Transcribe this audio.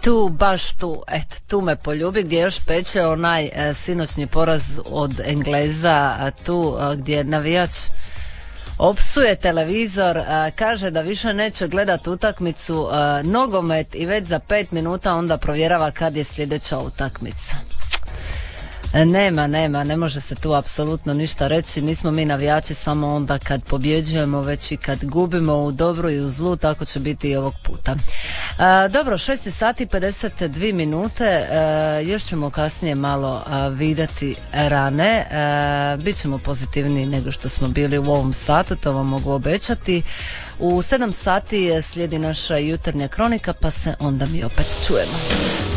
Tu, baš tu, eto, tu me poljubi, gdje još peče onaj sinoćni poraz od Engleza, tu gdje navijač opsuje televizor, kaže da više neće gledati utakmicu nogomet i već za 5 minuta onda provjerava kad je sljedeća utakmica. Ne može se tu apsolutno ništa reći. Nismo mi navijači samo onda kad pobjeđujemo, već i kad gubimo, u dobru i u zlu. Tako će biti i ovog puta. Dobro, 6 sati 52 minute. Još ćemo kasnije malo vidjeti rane. Bićemo pozitivniji nego što smo bili u ovom satu, to vam mogu obećati. U 7 sati slijedi naša jutarnja kronika, pa se onda mi opet čujemo.